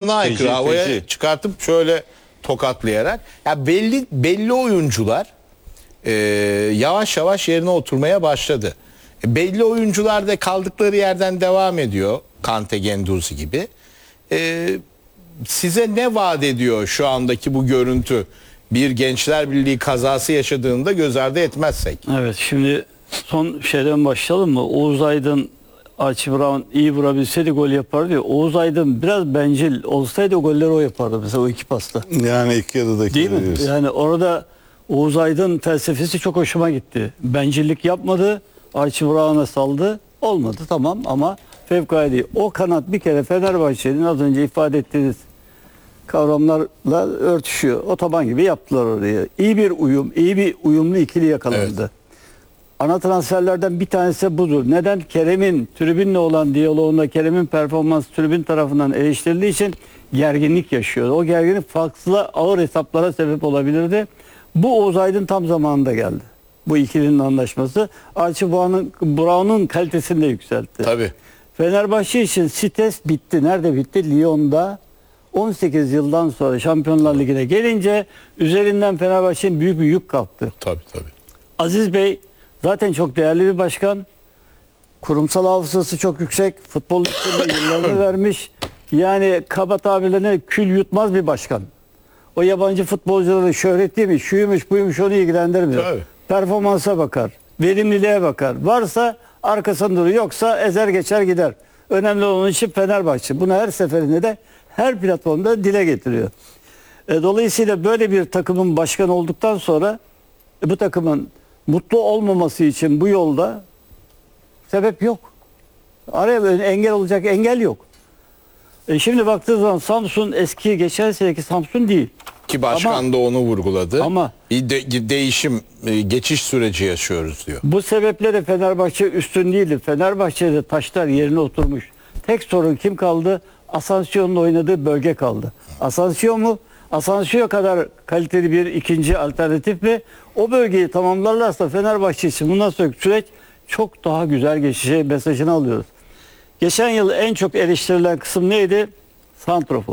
Kur'an'a aykırı havaya çıkartıp şöyle tokatlayarak. Ya belli oyuncular yavaş yavaş yerine oturmaya başladı. Belli oyuncular da kaldıkları yerden devam ediyor. Kante, Guendouzi gibi. Size ne vaat ediyor şu andaki bu görüntü? Bir Gençler Birliği kazası yaşadığında göz ardı etmezsek. Evet, şimdi son şeyden başlayalım mı? Oğuz Aydın, Archie Brown iyi vurabilseydi gol yapar diyor. Oğuz Aydın biraz bencil olsaydı o golleri o yapardı mesela, o iki pasta. Yani ilk yarıdaki. Değil mi? Diyorsun. Yani orada Oğuz Aydın felsefesi çok hoşuma gitti. Bencillik yapmadı. Archie Brown'a saldı. Olmadı tamam ama fevkalade değil. O kanat bir kere Fenerbahçe'nin az önce ifade ettiğiniz kavramlarla örtüşüyor. O taban gibi yaptılar orayı. İyi bir uyum, iyi bir uyumlu ikili yakalandı. Evet. Ana transferlerden bir tanesi budur. Neden? Kerem'in tribünle olan diyaloğunda Kerem'in performansı tribün tarafından eleştirildiği için gerginlik yaşıyor. O gerginlik farklı ağır hesaplara sebep olabilirdi. Bu Oğuz Aydın tam zamanında geldi. Bu ikilinin anlaşması Archie Brown'un kalitesini de yükseltti. Tabii. Fenerbahçe için stres bitti. Nerede bitti? Lyon'da 18 yıldan sonra Şampiyonlar Ligi'ne gelince üzerinden Fenerbahçe'nin büyük bir yük kalktı. Tabii. Aziz Bey zaten çok değerli bir başkan. Kurumsal hafızası çok yüksek. Futbol üstünde yıllarını vermiş. Yani kaba tabirlerine kül yutmaz bir başkan. O yabancı futbolcuların şöhretliymiş, şuymuş, buymuş onu ilgilendirmiyor. Tabii. Performansa bakar, verimliliğe bakar. Varsa arkasında durur, yoksa ezer geçer gider. Önemli olan için Fenerbahçe. Bunu her seferinde de her platformda dile getiriyor. Dolayısıyla böyle bir takımın başkanı olduktan sonra bu takımın mutlu olmaması için bu yolda sebep yok. Araya böyle engel olacak engel yok. Şimdi baktığı zaman Samsun eski geçen seneki Samsun değil. Ki başkan da onu vurguladı. Ama bir değişim, geçiş süreci yaşıyoruz diyor. Bu sebeple Fenerbahçe üstün değildi. Fenerbahçe'de taşlar yerine oturmuş. Tek sorun kim kaldı? Asensio'nun oynadığı bölge kaldı. Asensio mu? Asensio kadar kaliteli bir ikinci alternatif mi? O bölgeyi tamamlarlarsa Fenerbahçe için bundan sonraki süreç çok daha güzel geçeceği mesajını alıyoruz. Geçen yıl en çok eleştirilen kısım neydi? Santrafor.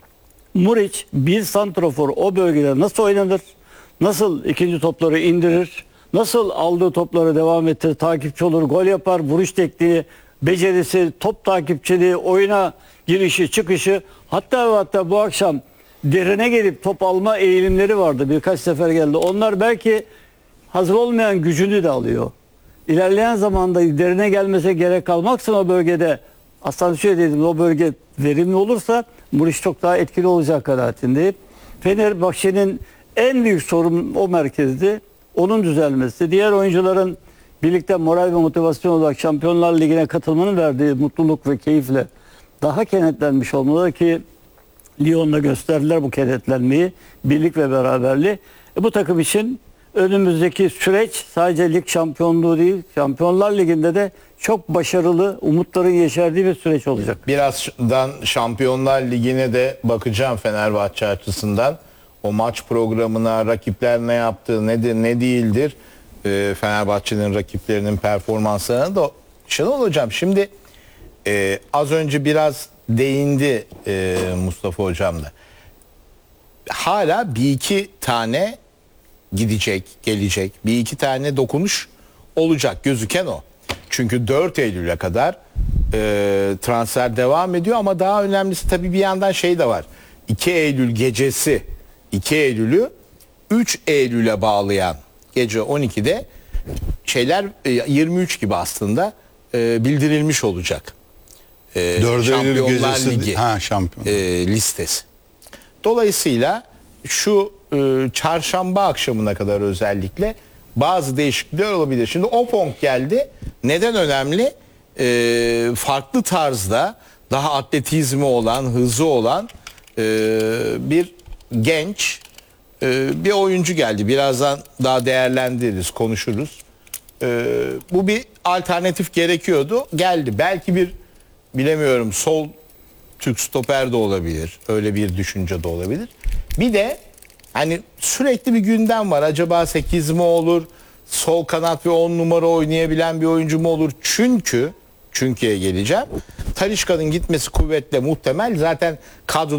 Muriç bir santrafor o bölgede nasıl oynanır? Nasıl ikinci topları indirir? Nasıl aldığı topları devam ettirir? Takipçi olur, gol yapar, vuruş tekniği, becerisi, top takipçiliği, oyuna girişi, çıkışı. Hatta bu akşam derine gelip top alma eğilimleri vardı. Birkaç sefer geldi. Onlar belki hazır olmayan gücünü de alıyor. İlerleyen zamanda derine gelmese gerek kalmaksın o bölgede. Asensio dedim, o bölge verimli olursa Muriç çok daha etkili olacak kanaatindeyim. Fenerbahçe'nin en büyük sorun o merkezdi. Onun düzelmesi. Diğer oyuncuların birlikte moral ve motivasyon olarak Şampiyonlar Ligi'ne katılmanın verdiği mutluluk ve keyifle daha kenetlenmiş olmaları ki Lyon'da gösterdiler bu kenetlenmeyi. Birlik ve beraberliği. Bu takım için önümüzdeki süreç sadece lig şampiyonluğu değil, Şampiyonlar Ligi'nde de çok başarılı, umutların yeşerdiği bir süreç olacak. Birazdan Şampiyonlar Ligi'ne de bakacağım Fenerbahçe açısından. O maç programına, rakipler ne yaptı, nedir, ne değildir. Fenerbahçe'nin rakiplerinin performanslarına da Şenol Hocam. Şimdi az önce biraz değindi Mustafa Hocam da. Hala bir iki tane gidecek, gelecek. Bir iki tane dokunuş olacak. Gözüken o. Çünkü 4 Eylül'e kadar transfer devam ediyor ama daha önemlisi tabii bir yandan şey de var. 2 Eylül gecesi 2 Eylül'ü 3 Eylül'e bağlayan gece 12'de şeyler 23 gibi aslında bildirilmiş olacak. 4 Eylül gecesi Ligi, şampiyon. Listesi. Dolayısıyla şu çarşamba akşamına kadar özellikle bazı değişiklikler olabilir. Şimdi Opong geldi. Neden önemli? Farklı tarzda daha atletizmi olan, hızı olan bir genç bir oyuncu geldi. Birazdan daha değerlendiririz, konuşuruz. Bu bir alternatif gerekiyordu. Geldi. Belki bir bilemiyorum sol Türk stoper de olabilir. Öyle bir düşünce de olabilir. Bir de hani sürekli bir gündem var. Acaba 8 mi olur? Sol kanat ve 10 numara oynayabilen bir oyuncu mu olur? Çünkü'ye geleceğim. Talisca'nın gitmesi kuvvetle muhtemel. Zaten kadro